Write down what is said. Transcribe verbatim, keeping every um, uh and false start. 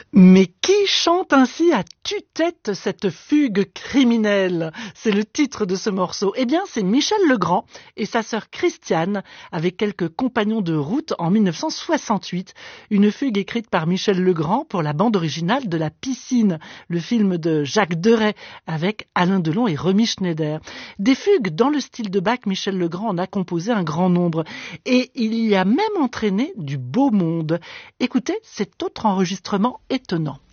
Mais qui chante ainsi à tue-tête cette fugue criminelle? C'est le titre de ce morceau. Eh bien, c'est Michel Legrand et sa sœur Christiane avec quelques compagnons de route en mille neuf cent soixante-huit. Une fugue écrite par Michel Legrand pour la bande originale de La Piscine, le film de Jacques Deray avec Alain Delon et Romy Schneider. Des fugues dans le style de Bach, Michel Legrand en a composé un grand nombre et il y a même entraîné du beau monde. Écoutez cet autre enregistrement étonnant.